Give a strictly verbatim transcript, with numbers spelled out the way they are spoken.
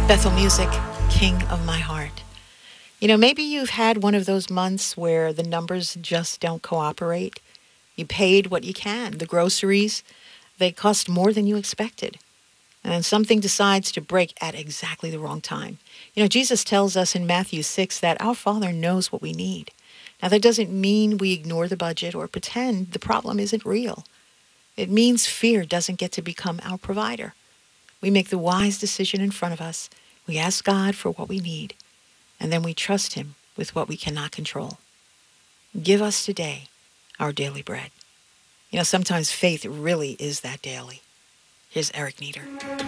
Bethel Music, King of My Heart. You know, maybe you've had one of those months where the numbers just don't cooperate. You paid what you can. The groceries, they cost more than you expected. And then something decides to break at exactly the wrong time. You know, Jesus tells us in Matthew six that our Father knows what we need. Now, that doesn't mean we ignore the budget or pretend the problem isn't real. It means fear doesn't get to become our provider. We make the wise decision in front of us. We ask God for what we need, and then we trust Him with what we cannot control. Give us today our daily bread. You know, sometimes faith really is that daily. Here's Eric Nieder.